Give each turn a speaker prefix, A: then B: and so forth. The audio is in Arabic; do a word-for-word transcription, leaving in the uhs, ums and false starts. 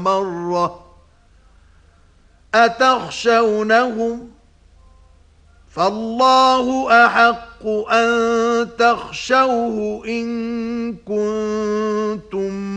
A: مرة أتخشونهم فالله أحق أن تخشوه إن كنتم